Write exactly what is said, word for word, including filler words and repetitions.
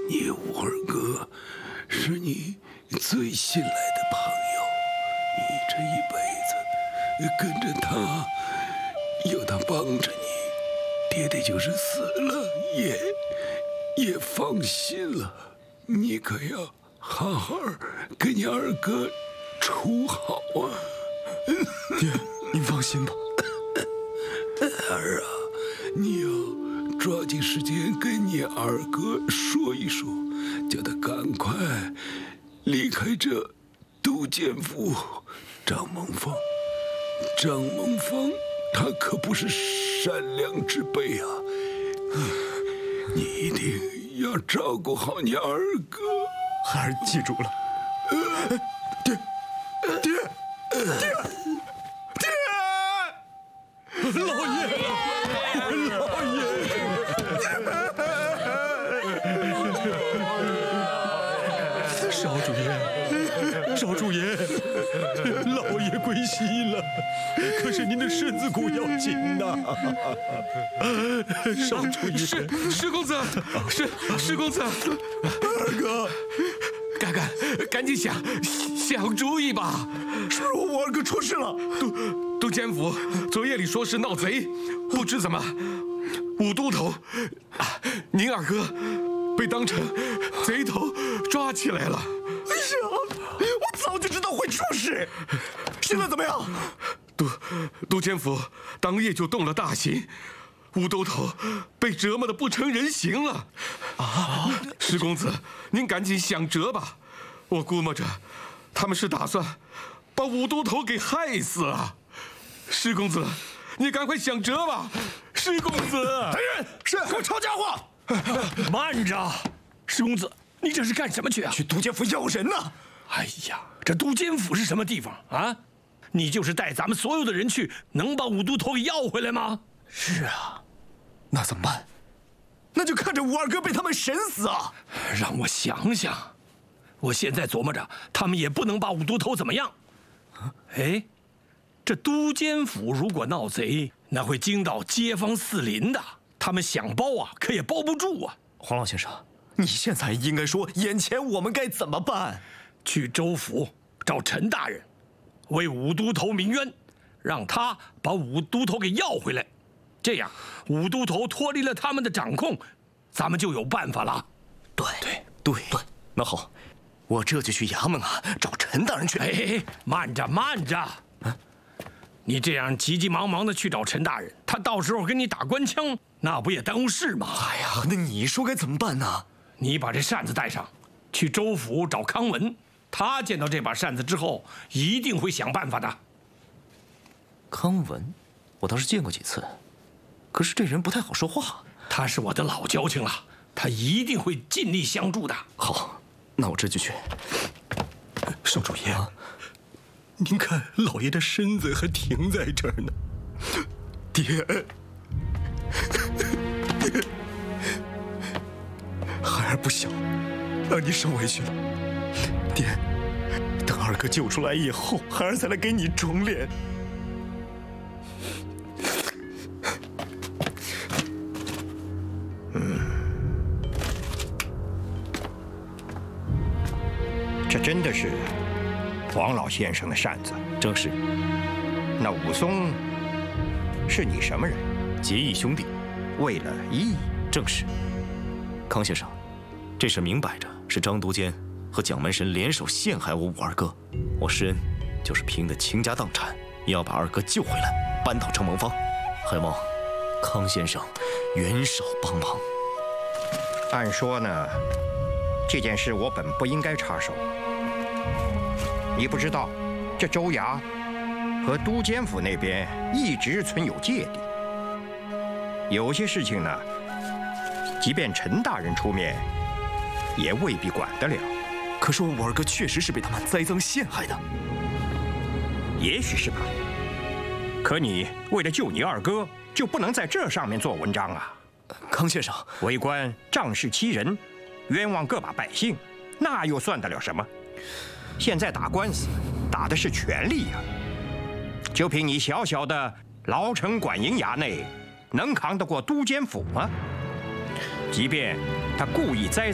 你五二哥是你最信赖的朋友，你这一辈子跟着他，有他帮着你，爹爹就是死了也也放心了。你可要好好跟你二哥处好啊！ 爹，您放心吧。 儿啊，你要抓紧时间跟你二哥说一说，叫他赶快离开这杜建福。张梦芳，张梦芳，他可不是善良之辈啊！你你一定要照顾好你二哥。 孩儿记住了。呃、爹，爹，爹，爹，老爷，老爷。少主爷，少主爷，老爷归西了，可是您的身子骨要紧呐、啊。少主爷， 是石公子，石石公子， 二哥， 赶赶赶紧想想主意吧！ 是我二哥出事了， 杜杜监府昨夜里说是闹贼，不知怎么武都头，啊，您二哥被当成贼头抓起来了。 哎呀，我早就知道会出事，现在怎么样？ 杜杜监府当夜就动了大刑，武都头被折磨得不成人形了。啊，石公子，您赶紧想辙吧！我估摸着，他们是打算把武都头给害死啊！石公子，你赶快想辙吧！石公子， 来人，是给我抄家伙！ 慢着，石公子，你这是干什么去啊？ 去都监府要人呢！ 哎呀，这都监府是什么地方啊？你就是带咱们所有的人去，能把武都头给要回来吗？ 是啊，那怎么办？那就看着武二哥被他们审死啊！ 让我想想，我现在琢磨着，他们也不能把武都头怎么样。哎，这都监府如果闹贼，那会惊到街坊四邻的，他们想包啊，可也包不住啊。 黄老先生，你现在应该说，眼前我们该怎么办？ 去州府找陈大人，为武都头鸣冤，让他把武都头给要回来。这样，武都头脱离了他们的掌控，咱们就有办法了。 对对对对，那好，我这就去衙门啊，找陈大人去。 哎哎哎，慢着慢着，啊，你这样急急忙忙的去找陈大人，他到时候跟你打官腔，那不也耽误事吗？ 哎呀，那你说该怎么办呢？ 你把这扇子带上，去州府找康文，他见到这把扇子之后，一定会想办法的。 康文，我倒是见过几次。可是这人不太好说话， 他是我的老交情了，他一定会尽力相助的。 好，那我这就去。 少主爷，啊，您看老爷的身子还停在这儿呢。 爹，爹，孩儿不小，让你受委屈了。爹，等二哥救出来以后，孩儿再来给你肿脸。 这真的是黄老先生的扇子？ 正是。 那武松是你什么人？ 结义兄弟。 为了义？ 正是。康先生，这事明摆着是张都监和蒋门神联手陷害我五二哥，我施恩就是拼得倾家荡产，也要把二哥救回来，扳倒程蒙方，还望康先生援手帮忙。 按说呢，这件事我本不应该插手。你不知道，这州衙和都监府那边一直存有芥蒂。有些事情呢，即便陈大人出面，也未必管得了。 可是我五二哥确实是被他们栽赃陷害的。 也许是吧。可你为了救你二哥，就不能在这上面做文章啊！ 康先生， 为官仗势欺人，冤枉个把百姓，那又算得了什么？现在打官司，打的是权力呀！就凭你小小的牢城管营衙内，能扛得过都监府吗？即便他故意栽